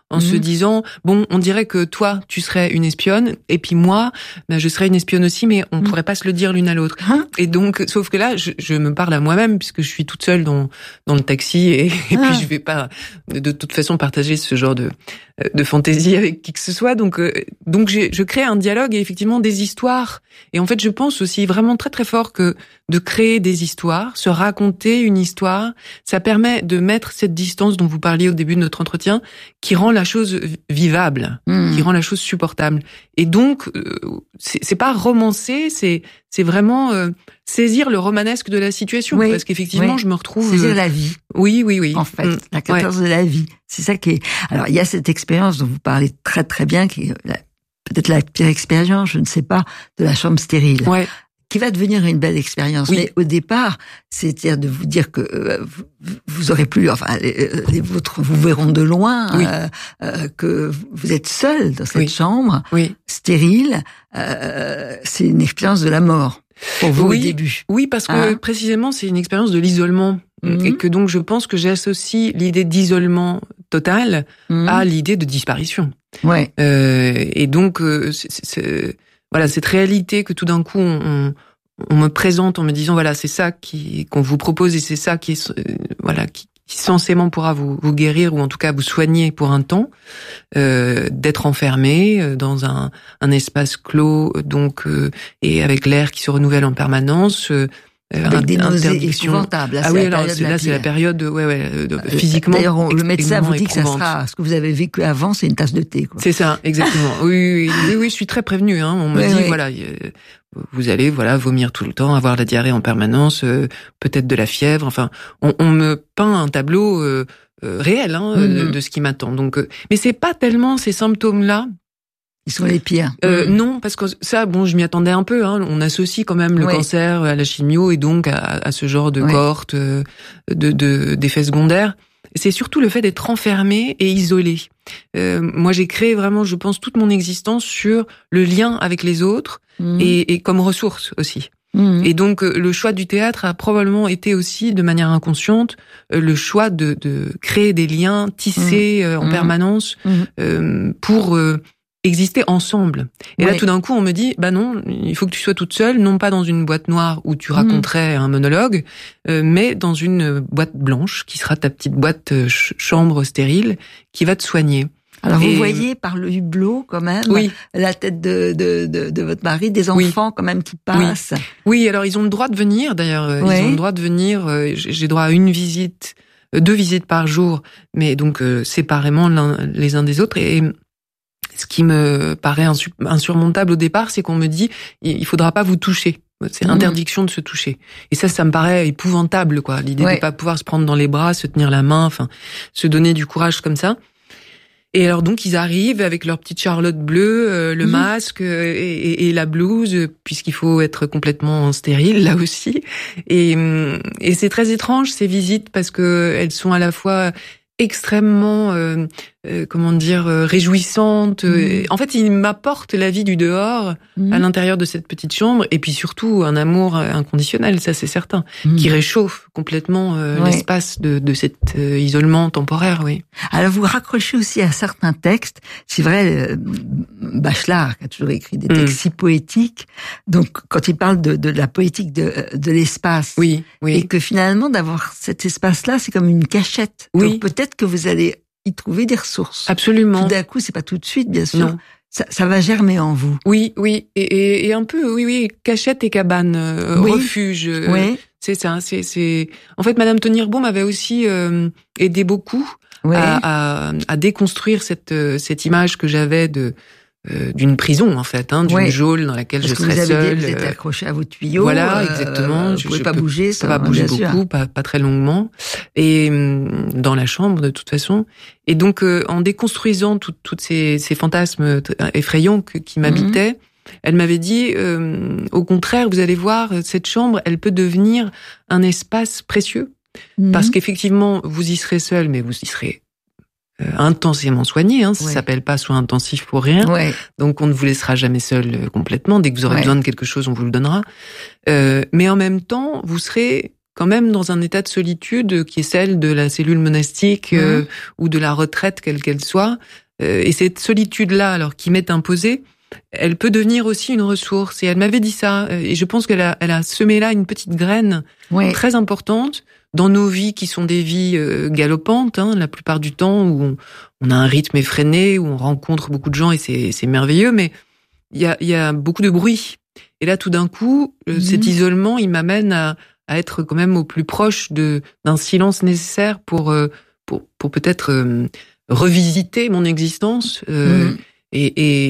Speaker 2: en mmh. se disant bon, on dirait que toi tu serais une espionne et puis moi ben, je serais une espionne aussi, mais on mmh. pourrait pas se le dire l'une à l'autre. Hein? Et donc sauf que là je, je me parle à moi-même puisque je suis toute seule dans dans le taxi et, et ah. puis je vais pas de toute façon partager ce genre de de fantaisie avec qui que ce soit. Donc euh, donc j'ai, je crée un dialogue et effectivement des histoires. Et en fait je pense aussi vraiment très très fort que de créer des histoires, se raconter une histoire, ça permet de mettre cette distance dont vous parliez au début de notre entretien, qui rend la chose vivable, mmh. qui rend la chose supportable. Et donc, euh, c'est, c'est pas romancer, c'est c'est vraiment euh, saisir le romanesque de la situation, oui. parce qu'effectivement, oui. je me retrouve
Speaker 1: saisir euh... la vie.
Speaker 2: Oui, oui, oui.
Speaker 1: En fait, mmh. la quatorze
Speaker 2: ouais.
Speaker 1: de la vie, c'est ça qui est. Alors, il y a cette expérience dont vous parlez très très bien, qui est la... peut-être la pire expérience, je ne sais pas, de la chambre stérile.
Speaker 2: Ouais.
Speaker 1: Qui va devenir une belle expérience. Oui. Mais au départ, c'est-à-dire de vous dire que euh, vous, vous aurez plus, enfin, les, les vôtres vous verront de loin, oui. euh, euh, que vous êtes seul dans cette
Speaker 2: oui.
Speaker 1: chambre
Speaker 2: oui.
Speaker 1: stérile. Euh, c'est une expérience de la mort pour vous
Speaker 2: oui.
Speaker 1: au début.
Speaker 2: Oui, parce que hein? précisément, c'est une expérience de l'isolement. Mmh. Et que donc, je pense que j'associe l'idée d'isolement total mmh. à l'idée de disparition.
Speaker 1: Ouais.
Speaker 2: Euh, et donc, euh, c'est, c'est, voilà, cette réalité que tout d'un coup on, on, on me présente en me disant voilà, c'est ça qui qu'on vous propose et c'est ça qui est euh, voilà qui, qui censément pourra vous, vous guérir ou en tout cas vous soigner pour un temps, euh, d'être enfermé dans un, un espace clos donc euh, et avec l'air qui se renouvelle en permanence. Euh,
Speaker 1: Avec des nausées épouvantables. Là,
Speaker 2: ah oui, alors c'est, là c'est la période, ouais, ouais, de, physiquement.
Speaker 1: D'ailleurs, on, le médecin vous dit que ça sera ce que vous avez vécu avant, c'est une tasse de thé. Quoi.
Speaker 2: C'est ça, exactement. oui, oui, oui, oui, je suis très prévenue. Hein. On me oui, dit, oui. voilà, vous allez, voilà, vomir tout le temps, avoir la diarrhée en permanence, euh, peut-être de la fièvre. Enfin, on, on me peint un tableau euh, euh, réel hein, mm-hmm. de, de ce qui m'attend. Donc, euh, mais c'est pas tellement ces symptômes-là.
Speaker 1: Ils sont les pires.
Speaker 2: Euh, mmh. Non, parce que ça, bon, je m'y attendais un peu. Hein. On associe quand même le oui. cancer à la chimio et donc à, à ce genre de oui. cohorte, de, de, d'effets secondaires. C'est surtout le fait d'être enfermé et isolé. Euh, moi, j'ai créé vraiment, je pense, toute mon existence sur le lien avec les autres mmh. et, et comme ressource aussi. Mmh. Et donc, le choix du théâtre a probablement été aussi, de manière inconsciente, le choix de, de créer des liens tissés mmh. en mmh. permanence mmh. euh, pour... Euh, exister ensemble. Et oui. là, tout d'un coup, on me dit, bah non, il faut que tu sois toute seule, non pas dans une boîte noire où tu raconterais mmh. un monologue, euh, mais dans une boîte blanche qui sera ta petite boîte ch- chambre stérile qui va te soigner.
Speaker 1: Alors
Speaker 2: et...
Speaker 1: vous voyez par le hublot quand même
Speaker 2: oui.
Speaker 1: la tête de, de, de, de votre mari, des enfants oui. quand même qui passent.
Speaker 2: Oui. oui, alors ils ont le droit de venir d'ailleurs. Oui. Ils ont le droit de venir. J'ai droit à une visite, deux visites par jour, mais donc euh, séparément l'un, les uns des autres. Et ce qui me paraît insurmontable au départ, c'est qu'on me dit il faudra pas vous toucher. C'est mmh. interdiction de se toucher. Et ça, ça me paraît épouvantable, quoi. L'idée ouais. de pas pouvoir se prendre dans les bras, se tenir la main, enfin, se donner du courage comme ça. Et alors donc ils arrivent avec leur petite charlotte bleue, euh, le mmh. masque euh, et, et la blouse, puisqu'il faut être complètement stérile là aussi. Et, et c'est très étrange ces visites parce que elles sont à la fois extrêmement, euh, euh, comment dire, euh, réjouissante. Mmh. En fait, il m'apporte la vie du dehors mmh. à l'intérieur de cette petite chambre, et puis surtout un amour inconditionnel, ça c'est certain, mmh. qui réchauffe complètement euh, ouais. l'espace de, de cet euh, isolement temporaire, oui.
Speaker 1: Alors vous raccrochez aussi à certains textes. C'est vrai, euh, Bachelard qui a toujours écrit des textes mmh. si poétiques. Donc quand il parle de, de la poétique de, de l'espace,
Speaker 2: oui, oui.
Speaker 1: et que finalement d'avoir cet espace-là, c'est comme une cachette.
Speaker 2: Oui.
Speaker 1: Donc peut-être que vous allez y trouver des ressources.
Speaker 2: Absolument.
Speaker 1: Tout d'un coup, c'est pas tout de suite, bien sûr.
Speaker 2: Non.
Speaker 1: Ça, ça va germer en vous.
Speaker 2: Oui, oui, et, et, et un peu, oui, oui, cachette et cabane, euh, oui. refuge. Euh,
Speaker 1: oui.
Speaker 2: C'est ça. C'est, c'est. En fait, Madame Tonirbaum m'avait aussi euh, aidé beaucoup oui. à, à, à déconstruire cette cette image que j'avais de euh, d'une prison en fait, hein, d'une oui. geôle dans laquelle
Speaker 1: Parce
Speaker 2: je
Speaker 1: que
Speaker 2: serais
Speaker 1: vous avez
Speaker 2: seule.
Speaker 1: Dit, vous êtes accroché à vos tuyaux.
Speaker 2: Voilà,
Speaker 1: euh,
Speaker 2: exactement.
Speaker 1: Vous
Speaker 2: je,
Speaker 1: pouvez
Speaker 2: je
Speaker 1: pas
Speaker 2: peux,
Speaker 1: bouger, ça
Speaker 2: va bouger
Speaker 1: bien
Speaker 2: beaucoup,
Speaker 1: sûr.
Speaker 2: pas pas très longuement, et dans la chambre de toute façon. Et donc, euh, en déconstruisant tout, toutes ces, ces fantasmes effrayants que, qui m'habitaient, mmh. elle m'avait dit, euh, au contraire, vous allez voir, cette chambre, elle peut devenir un espace précieux, mmh. parce qu'effectivement, vous y serez seul, mais vous y serez Euh, intensément soigné, hein, ça ouais. s'appelle pas soin intensif pour rien.
Speaker 1: Ouais.
Speaker 2: Donc on ne vous laissera jamais seul euh, complètement. Dès que vous aurez
Speaker 1: ouais.
Speaker 2: besoin de quelque chose, on vous le donnera. Euh, mais en même temps, vous serez quand même dans un état de solitude qui est celle de la cellule monastique mmh. euh, ou de la retraite, quelle qu'elle soit. Euh, et cette solitude-là, alors qui m'est imposée, elle peut devenir aussi une ressource. Et elle m'avait dit ça. Et je pense qu'elle a, elle a semé là une petite graine ouais. très importante dans nos vies qui sont des vies euh, galopantes, hein, la plupart du temps, où on, on a un rythme effréné, où on rencontre beaucoup de gens et c'est, c'est merveilleux, mais il y a, y a beaucoup de bruit. Et là, tout d'un coup, mmh. cet isolement, il m'amène à, à être quand même au plus proche de d'un silence nécessaire pour euh, pour pour peut-être euh, revisiter mon existence euh, mmh. et,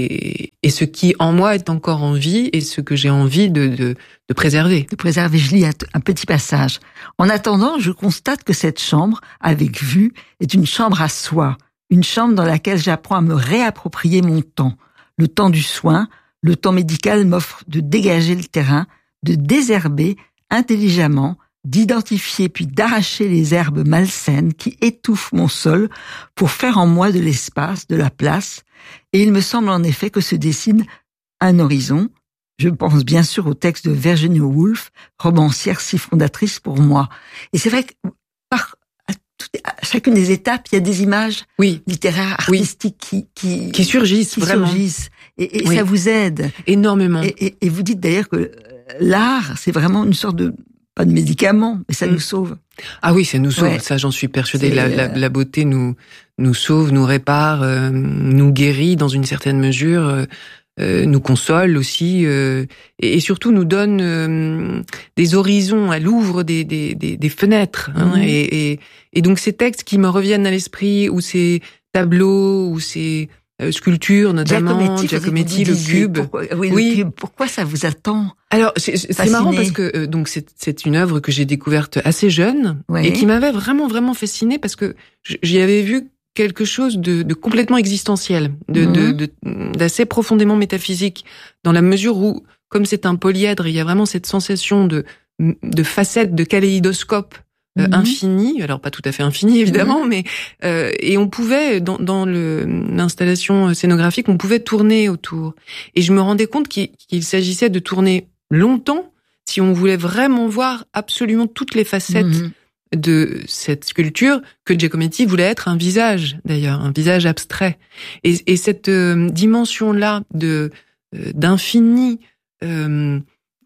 Speaker 2: et et ce qui en moi est encore en vie et ce que j'ai envie de de de préserver.
Speaker 1: De préserver. Je lis un, un petit passage. En attendant, je constate que cette chambre avec vue est une chambre à soi, une chambre dans laquelle j'apprends à me réapproprier mon temps, le temps du soin. Le temps médical m'offre de dégager le terrain, de désherber intelligemment, d'identifier puis d'arracher les herbes malsaines qui étouffent mon sol pour faire en moi de l'espace, de la place. Et il me semble en effet que se dessine un horizon. Je pense bien sûr au texte de Virginia Woolf, romancière si fondatrice pour moi. Et c'est vrai que par à, tout, à chacune des étapes, il y a des images
Speaker 2: oui.
Speaker 1: littéraires, artistiques
Speaker 2: oui.
Speaker 1: qui, qui
Speaker 2: qui surgissent
Speaker 1: qui
Speaker 2: vraiment.
Speaker 1: Surgissent. Et, et
Speaker 2: oui.
Speaker 1: ça vous aide
Speaker 2: énormément.
Speaker 1: Et, et, et vous dites d'ailleurs que l'art, c'est vraiment une sorte de pas de médicament, mais ça mmh. nous sauve.
Speaker 2: Ah oui, ça nous sauve.
Speaker 1: Ouais.
Speaker 2: Ça, j'en suis persuadée. La, la, la beauté nous nous sauve, nous répare, euh, nous guérit dans une certaine mesure, euh, euh, nous console aussi, euh, et, et surtout nous donne euh, des horizons. Elle ouvre des des des, des fenêtres. Hein, mmh. et, et et donc ces textes qui me reviennent à l'esprit, ou ces tableaux, ou ces Euh, sculpture notamment,
Speaker 1: Giacometti,
Speaker 2: Giacometti le cube.
Speaker 1: Pourquoi, oui, oui. Le cube. Pourquoi ça vous attend?
Speaker 2: Alors c'est, c'est marrant parce que euh, donc c'est, c'est une œuvre que j'ai découverte assez jeune ouais. et qui m'avait vraiment vraiment fascinée parce que j'y avais vu quelque chose de, de complètement existentiel, de, mmh. de, de d'assez profondément métaphysique, dans la mesure où, comme c'est un polyèdre, il y a vraiment cette sensation de de facettes, de kaléidoscope. Euh, mmh. infini, alors pas tout à fait infini évidemment, mmh. mais euh, et on pouvait dans, dans le, l'installation scénographique, on pouvait tourner autour. Et je me rendais compte qu'il, qu'il s'agissait de tourner longtemps si on voulait vraiment voir absolument toutes les facettes mmh. de cette sculpture que Giacometti voulait être un visage d'ailleurs, un visage abstrait. Et, et cette euh, dimension-là de euh, d'infini euh,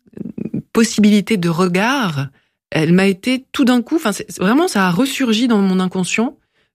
Speaker 2: possibilité de regard. Elle m'a été tout d'un coup, enfin, c'est, vraiment, ça a ressurgi dans mon inconscient,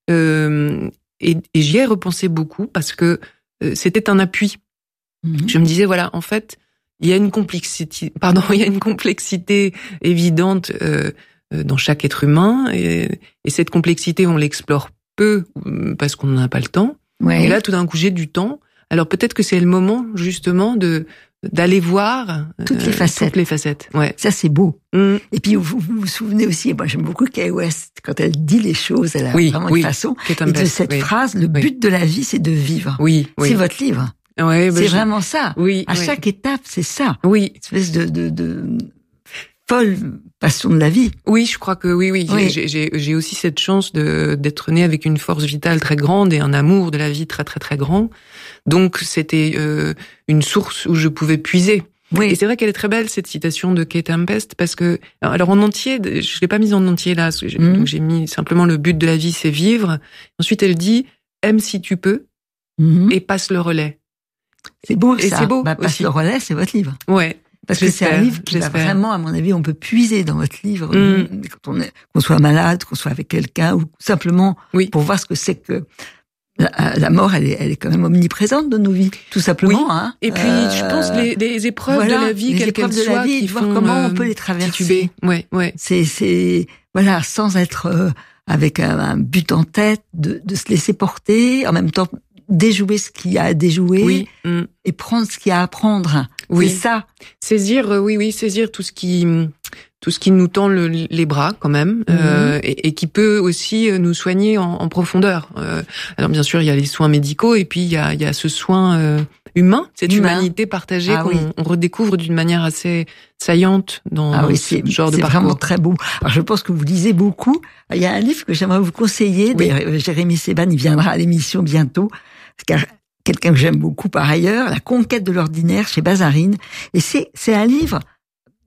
Speaker 2: euh, et, et j'y ai repensé beaucoup parce que euh, c'était un appui. Mmh. Je me disais, voilà, en fait, il y a une complexité, pardon, il y a une complexité évidente euh, dans chaque être humain, et, et cette complexité, on l'explore peu parce qu'on n'en a pas le temps. Ouais. Et là, tout d'un coup, j'ai du temps. Alors peut-être que c'est le moment, justement, de d'aller voir
Speaker 1: toutes les facettes.
Speaker 2: Euh, toutes les facettes. Ouais.
Speaker 1: Ça, c'est beau.
Speaker 2: Mm.
Speaker 1: Et puis, vous, vous vous souvenez aussi, moi, j'aime beaucoup Kay West, quand elle dit les choses, elle a oui, vraiment
Speaker 2: oui.
Speaker 1: une façon. Et de
Speaker 2: best,
Speaker 1: cette
Speaker 2: oui.
Speaker 1: phrase, le
Speaker 2: oui.
Speaker 1: but de la vie, c'est de vivre.
Speaker 2: Oui, oui.
Speaker 1: C'est votre livre.
Speaker 2: Ouais, bah
Speaker 1: c'est
Speaker 2: je...
Speaker 1: vraiment ça.
Speaker 2: Oui.
Speaker 1: À
Speaker 2: oui.
Speaker 1: chaque étape, c'est ça.
Speaker 2: Oui.
Speaker 1: Une espèce de, de, de folle passion de la vie.
Speaker 2: Oui, je crois que oui, oui. oui. J'ai, j'ai, j'ai aussi cette chance de, d'être née avec une force vitale très grande et un amour de la vie très, très, très grand. Donc, c'était euh, une source où je pouvais puiser. Oui. Et c'est vrai qu'elle est très belle, cette citation de Kay Tempest, parce que, alors en entier, je l'ai pas mise en entier là, mmh. donc j'ai mis simplement le but de la vie, c'est vivre. Ensuite, elle dit, aime si tu peux, mmh. et passe le relais.
Speaker 1: C'est beau,
Speaker 2: et
Speaker 1: ça.
Speaker 2: c'est beau.
Speaker 1: Bah, passe
Speaker 2: aussi.
Speaker 1: le relais, c'est votre livre.
Speaker 2: Ouais.
Speaker 1: Parce que c'est un livre qui va vraiment, à mon avis, on peut puiser dans votre livre, mmh. quand on est, qu'on soit malade, qu'on soit avec quelqu'un, ou simplement oui. pour voir ce que c'est que La, la mort, elle est, elle est quand même omniprésente dans nos vies, tout simplement.
Speaker 2: Oui.
Speaker 1: Hein.
Speaker 2: Et puis, euh, je pense les, les épreuves
Speaker 1: voilà,
Speaker 2: de la vie, quelles qu'elles soient,
Speaker 1: vie,
Speaker 2: qui
Speaker 1: de voir
Speaker 2: font
Speaker 1: comment
Speaker 2: euh,
Speaker 1: on peut les traverser.
Speaker 2: Tituber. Ouais, ouais.
Speaker 1: C'est, c'est, voilà, sans être euh, avec un, un but en tête, de, de se laisser porter, en même temps déjouer ce qu'il y a à déjouer,
Speaker 2: oui. mm.
Speaker 1: et prendre ce qu'il y a à prendre.
Speaker 2: Oui.
Speaker 1: C'est ça.
Speaker 2: Saisir, euh, oui, oui, saisir tout ce qui, tout ce qui nous tend le, les bras, quand même, mm-hmm. euh, et, et qui peut aussi nous soigner en, en profondeur. Euh, alors bien sûr, il y a les soins médicaux, et puis il y a, il y a ce soin euh, humain, cette humain. humanité partagée ah, qu'on oui. on redécouvre d'une manière assez saillante dans
Speaker 1: ah, oui,
Speaker 2: ce
Speaker 1: c'est,
Speaker 2: genre
Speaker 1: c'est
Speaker 2: de parcours.
Speaker 1: C'est vraiment très beau. Alors je pense que vous lisez beaucoup. Il y a un livre que j'aimerais vous conseiller. Oui. Jérémy Seban, il viendra à l'émission bientôt. Car quelqu'un que j'aime beaucoup par ailleurs, La conquête de l'ordinaire chez Bazarine. Et c'est, c'est un livre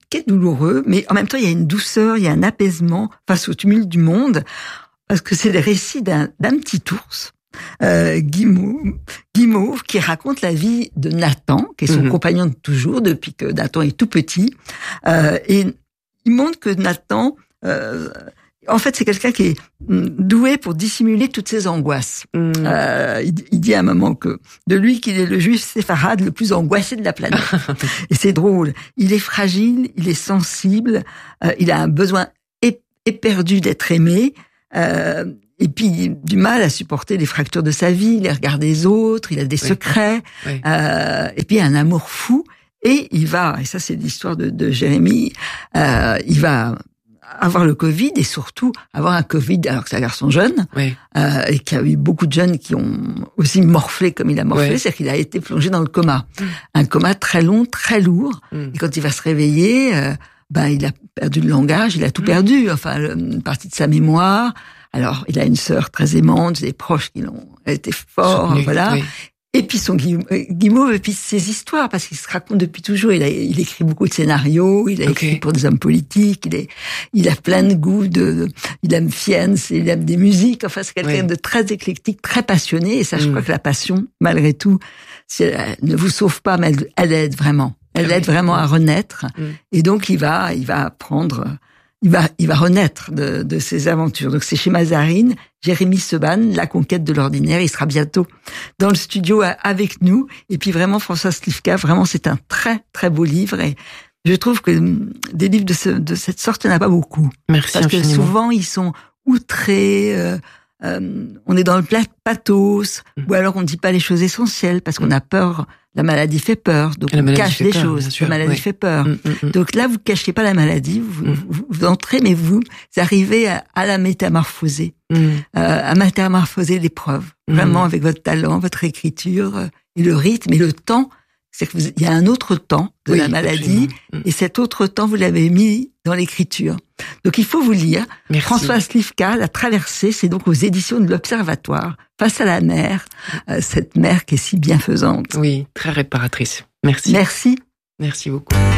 Speaker 1: qui est douloureux, mais en même temps, il y a une douceur, il y a un apaisement face au tumulte du monde, parce que c'est le récit d'un, d'un petit ours, euh, Guimauve, Guimauve, qui raconte la vie de Nathan, qui est son mmh. compagnon de toujours, depuis que Nathan est tout petit. Euh, et il montre que Nathan... Euh, En fait, c'est quelqu'un qui est doué pour dissimuler toutes ses angoisses. Mmh. Euh, il, il dit à un moment que de lui qu'il est le juif séfarade le plus angoissé de la planète. Et c'est drôle. Il est fragile, il est sensible, euh, il a un besoin ép- éperdu d'être aimé, euh, et puis du mal à supporter les fractures de sa vie, les regards des autres, il a des oui. secrets, oui. Euh, et puis un amour fou. Et il va, et ça c'est l'histoire de, de Jérémie, euh, il va... avoir le Covid et surtout avoir un Covid alors que c'est un garçon jeune oui. euh, et qu'il y a eu beaucoup de jeunes qui ont aussi morflé comme il a morflé, oui. c'est-à-dire qu'il a été plongé dans le coma. Mmh. Un coma très long, très lourd. Mmh. Et quand il va se réveiller, euh, ben il a perdu le langage, il a tout mmh. perdu, enfin une partie de sa mémoire. Alors il a une sœur très aimante, des proches qui l'ont été forts, Soutenu, voilà. Oui. Et puis son Guimauve, et puis ses histoires, parce qu'il se raconte depuis toujours. Il a, il écrit beaucoup de scénarios, il a okay. écrit pour des hommes politiques, il est, il a plein de goûts de, il aime Fiennes, il aime des musiques. Enfin, c'est quelqu'un oui. de très éclectique, très passionné. Et ça, je mm. crois que la passion, malgré tout, elle ne vous sauve pas, mais elle, elle aide vraiment. Elle oui. aide vraiment à renaître. Mm. Et donc, il va, il va apprendre, il va, il va renaître de, de ses aventures. Donc, c'est chez Mazarine. Jérémie Seban, La conquête de l'ordinaire. Il sera bientôt dans le studio avec nous. Et puis vraiment, François Slivka, vraiment, c'est un très, très beau livre. Et je trouve que des livres de, ce, de cette sorte, il n'y en a pas beaucoup.
Speaker 2: Merci
Speaker 1: Parce
Speaker 2: infiniment.
Speaker 1: que souvent, ils sont outrés, euh, euh, on est dans le pathos, mmh. ou alors on ne dit pas les choses essentielles parce qu'on a peur. La maladie fait peur, donc on cache des peur, choses. La maladie oui. fait peur. Mmh, mmh. Donc là, vous cachez pas la maladie, vous, mmh. vous, vous entrez, mais vous, vous arrivez à, à la métamorphoser, mmh. euh, à métamorphoser l'épreuve. Mmh. Vraiment avec votre talent, votre écriture euh, et le rythme et le temps. C'est que vous, il y a un autre temps de oui, la maladie, mmh. et cet autre temps, vous l'avez mis dans l'écriture. Donc il faut vous lire. Merci. François Slivka, La traversée, c'est donc aux éditions de l'Observatoire. Face à la mer, euh, cette mer qui est si bienfaisante.
Speaker 2: Oui, très réparatrice. Merci.
Speaker 1: Merci.
Speaker 2: Merci beaucoup.